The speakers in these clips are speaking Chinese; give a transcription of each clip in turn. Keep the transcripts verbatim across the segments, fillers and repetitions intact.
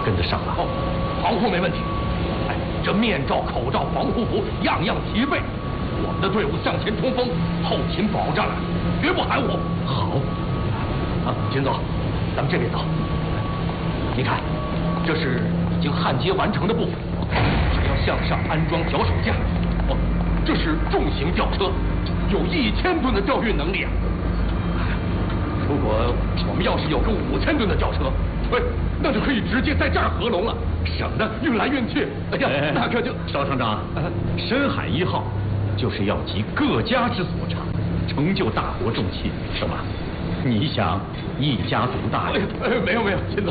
跟得上了。 哦，防护没问题。哎，这面罩、口罩、防护服样样齐备。我们的队伍向前冲锋，后勤保障，绝不含糊。 好。 啊，秦总，咱们这边走。你看，这是已经焊接完成的部分，还要向上安装脚手架。哦，这是重型吊车，有一千吨的吊运能力啊。如果我们要是有个五千吨的吊车，哎，那就可以直接在这儿合龙了，省得运来运去。哎呀，哎那可就邵厂长，深海一号就是要集各家之所长，成就大国重器，懂吗？你想一家独大呀？ 哎，没有没有，秦总。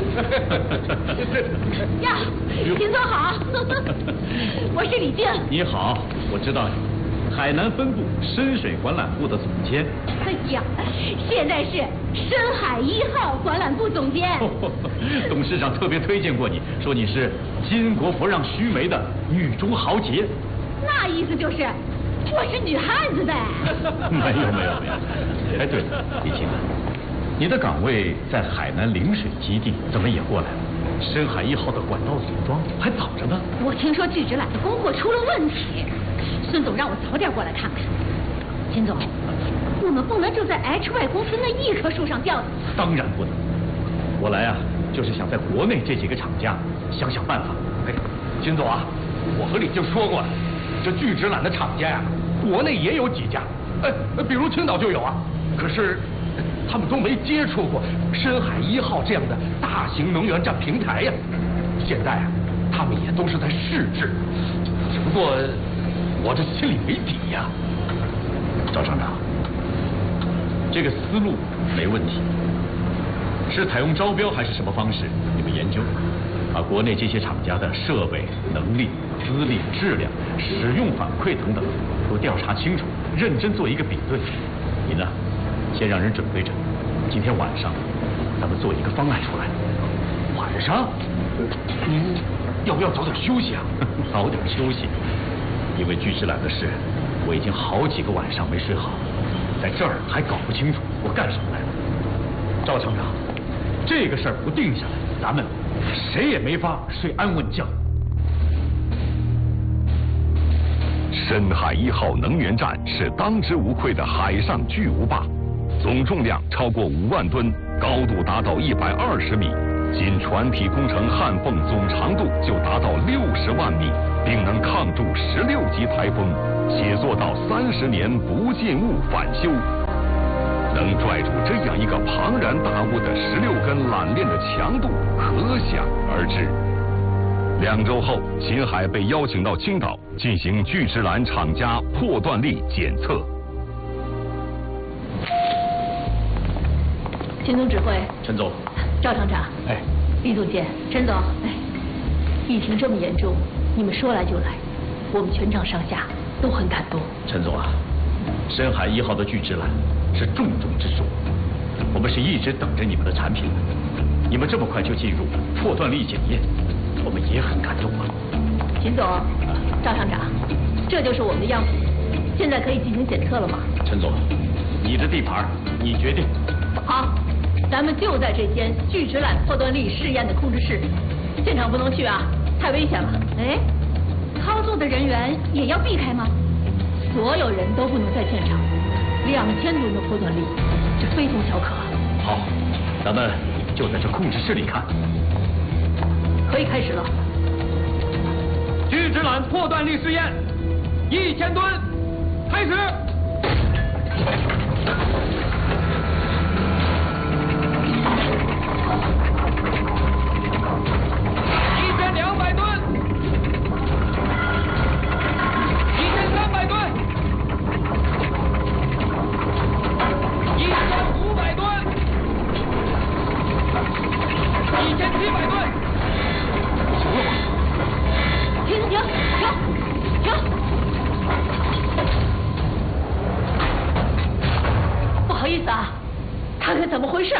呀，秦总好，我是李静。 你好，我知道你，海南分部深水管缆部的总监。 哎呀，现在是深海一号管缆部总监。 董事长特别推荐过你，说你是巾帼不让须眉的女中豪杰。 那意思就是。我是女汉子呗。 没有没有没有。哎，对了，李青，你的岗位在海南陵水基地，怎么也过来了？深海一号的管道组装还早着呢。 我听说巨直缆的供货出了问题，孙总让我早点过来看看。秦总，我们不能就在 H Y 公司那一棵树上吊死。 当然不能。我来啊，就是想在国内这几个厂家想想办法。 哎，秦总啊，我和李静说过了。这巨直缆的厂家呀、啊，国内也有几家，哎，比如青岛就有啊。可是他们都没接触过深海一号这样的大型能源站平台呀。现在啊，他们也都是在试制，只不过我这心里没底呀。 赵厂长，这个思路没问题，是采用招标还是什么方式？你们研究。把国内这些厂家的设备、能力、资历、质量、使用反馈等等都调查清楚，认真做一个比对。你呢，先让人准备着，今天晚上咱们做一个方案出来。 晚上？您要不要早点休息啊？ 早点休息，因为巨直缆的事，我已经好几个晚上没睡好，在这儿还搞不清楚我干什么来了。赵厂长，这个事儿不定下来，咱们谁也没法睡安稳觉。 深海一号能源站是当之无愧的海上巨无霸，总重量超过五万吨，高度达到一百二十米，仅船体工程焊缝总长度就达到六十万米，并能抗住十六级台风，且做到三十年不进物返修。能拽住这样一个庞然大物的十六根缆链的强度，可想而知。两周后，秦海被邀请到青岛进行巨直缆厂家破断力检测。 秦总指挥， 陈总， 赵厂长， 哎， 李总监，陈总，哎，疫情这么严重，你们说来就来，我们全厂上下都很感动。 陈总啊，深海一号的巨直缆是重中之重，我们是一直等着你们的产品的。你们这么快就进入破断力检验，我们也很感动啊。 秦总，赵厂长，这就是我们的样品，现在可以进行检测了吗？ 陈总，你的地盘，你决定。 好，咱们就在这间巨直缆破断力试验的控制室，现场不能去啊，太危险了。哎，操作的人员也要避开吗？所有人都不能在现场。两千吨的破断力，这非同小可。 好，咱们就在这控制室里看。 可以开始了。 巨直缆破断力试验，一千吨，开始。一千两百吨，一千三百吨。一千五百吨，一千七百吨，行了吗？ 停停停停！不好意思啊，看看怎么回事。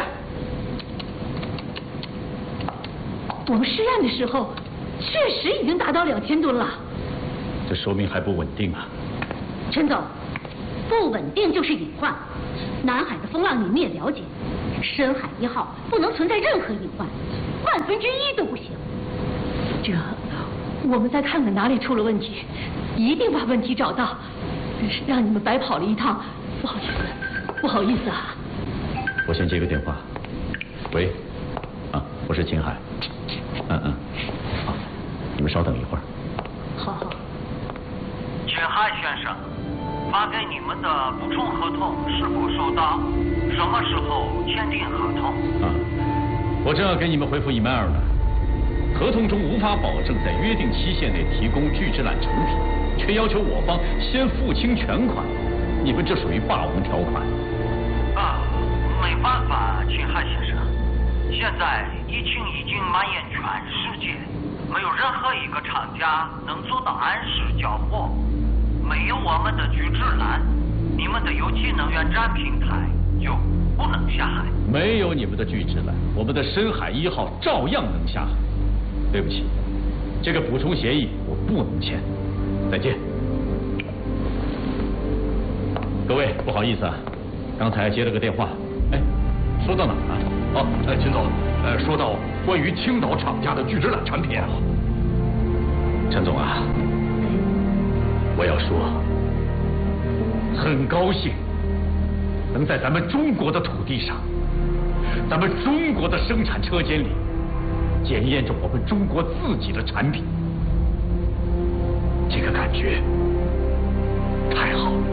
我们试验的时候，确实已经达到两千吨了。 这说明还不稳定啊。 陈总，不稳定就是隐患。南海的风浪你们也了解，深海一号不能存在任何隐患。 万分之一都不行。这，我们再看看哪里出了问题，一定把问题找到。真是让你们白跑了一趟，不好意思，不好意思啊。 我先接个电话。喂，啊，我是秦海。嗯嗯，好，你们稍等一会儿。 好好。 秦海先生，发给你们的补充合同是否收到？什么时候签订合同？ 啊，我正要给你们回复 email 呢。合同中无法保证在约定期限内提供聚酯缆成品，却要求我方先付清全款，你们这属于霸王条款。 啊，没办法，秦海先生，现在疫情已经蔓延全世界，没有任何一个厂家能做到按时交货。没有我们的聚酯缆，你们的油气能源站平台就不能下海。 没有你们的聚酯缆，我们的深海一号照样能下海。对不起，这个补充协议我不能签。再见。各位，不好意思啊，刚才接了个电话。哎，说到哪儿了？ 哦，哎，秦总，呃，说到关于青岛厂家的聚酯缆产品啊。 陈总啊，我要说，很高兴能在咱们中国的土地上，咱们中国的生产车间里，检验着我们中国自己的产品，这个感觉太好了！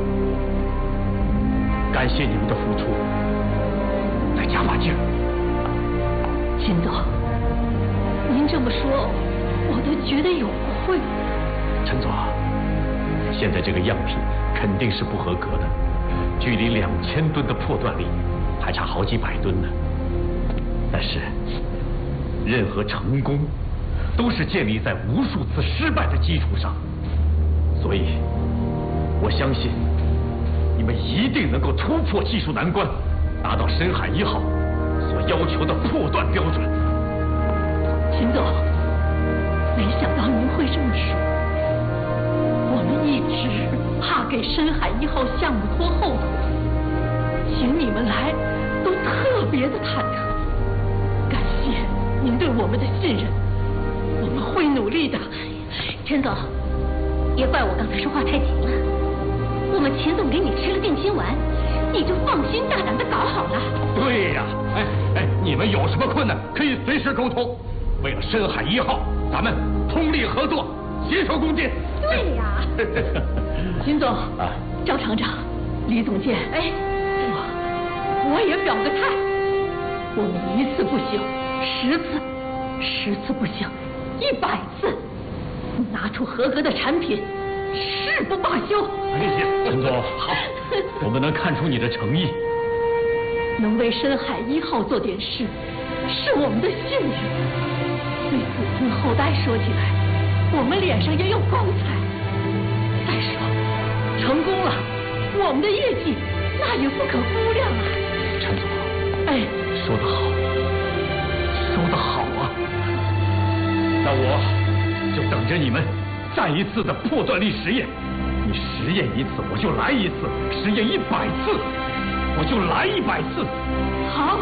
感谢你们的付出，再加把劲儿。 秦总，您这么说，我都觉得有愧。 陈总，现在这个样品肯定是不合格的，距离两千吨的破断力还差好几百吨呢。但是，任何成功都是建立在无数次失败的基础上，所以我相信你们一定能够突破技术难关，达到深海一号所要求的破断标准。 秦总，没想到您会这么说。我们一直怕给深海一号项目拖后腿，请你们来都特别的忐忑。感谢您对我们的信任，我们会努力的。陈总，别怪我刚才说话太急了。我们秦总给你吃了定心丸，你就放心大胆的搞好了。 对呀，哎哎，你们有什么困难可以随时沟通。为了深海一号，咱们通力合作，携手共进。 对呀，秦总、 啊、 赵厂长、李总监，哎，我我也表个态，我们一次不行，十次，十次不行，一百次，拿出合格的产品，誓不罢休。 谢谢陈总，好，我们能看出你的诚意， 能为深海一号做点事，是我们的幸运。对子孙后代说起来，我们脸上也有光彩。再说，成功了，我们的业绩那也不可估量啊。 陈总， 哎， 说得好，说得好啊！那我就等着你们再一次的破断力实验。你实验一次，我就来一次；实验一百次，我就来一百次。 好。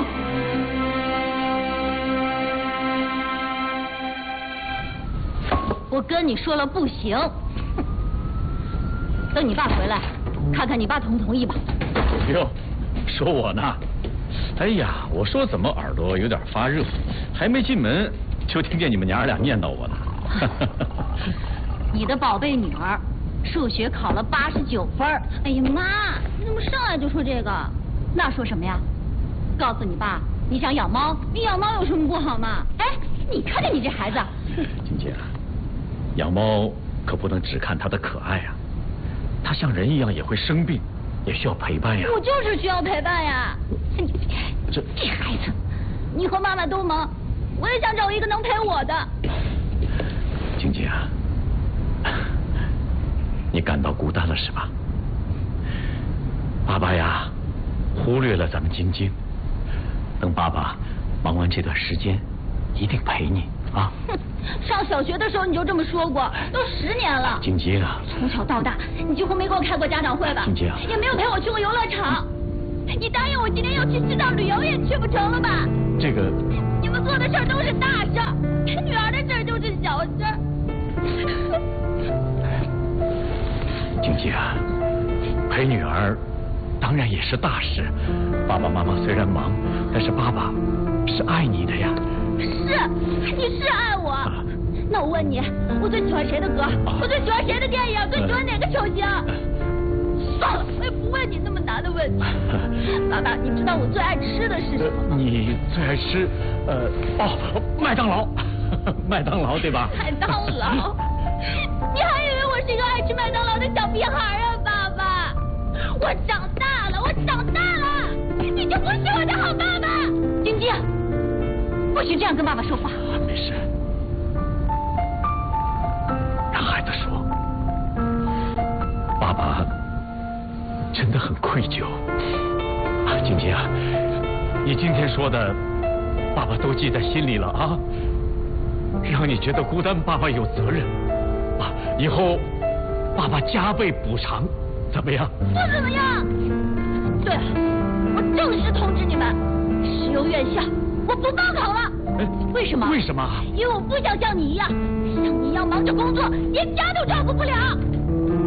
我跟你说了不行，等你爸回来，看看你爸同不同意吧。 哟，说我呢？哎呀，我说怎么耳朵有点发热，还没进门就听见你们娘儿俩念叨我呢。 你的宝贝女儿数学考了八十九分。哎呀妈，你怎么上来就说这个？那说什么呀？告诉你爸，你想养猫，你养猫有什么不好嘛？哎，你看看你这孩子。 金姐啊，养猫可不能只看它的可爱啊，它像人一样也会生病，也需要陪伴呀。 我就是需要陪伴呀。你这这孩子，你和妈妈都忙，我也想找一个能陪我的。 晶晶啊，你感到孤单了是吧？爸爸呀，忽略了咱们晶晶。等爸爸忙完这段时间，一定陪你啊。 哼，上小学的时候你就这么说过，都十年了。 晶晶啊， 从小到大，你几乎没给我开过家长会吧？ 晶晶啊， 也没有陪我去过游乐场。你答应我今天要去赤道旅游也去不成了吧？ 这个， 你们做的事儿都是大事儿，女儿的事儿就是小事儿。 静静啊，陪女儿当然也是大事。爸爸妈妈虽然忙，但是爸爸是爱你的呀。 是，你是爱我。啊、那我问你，我最喜欢谁的歌？啊、我最喜欢谁的电影？最喜欢哪个球星？啊、算了，我也不问你那么难的问题。爸爸，你知道我最爱吃的是什么吗？ 你最爱吃呃哦，麦当劳，麦当劳对吧？ 麦当劳？你还以为我是一个爱吃麦当劳的小屁孩啊，爸爸？我长大了，我长大了，你就不是我的好爸爸。晶晶，不许这样跟爸爸说话。 没事，让孩子说。爸爸真的很愧疚。啊，晶晶啊，你今天说的，爸爸都记在心里了啊。让你觉得孤单，爸爸有责任。啊，以后爸爸加倍补偿，怎么样？ 不怎么样。对了，我正式通知你们，石油院校我不报考了。 哎， 为什么？ 为什么？ 因为我不想像你一样，像你一样忙着工作，连家都照顾不了。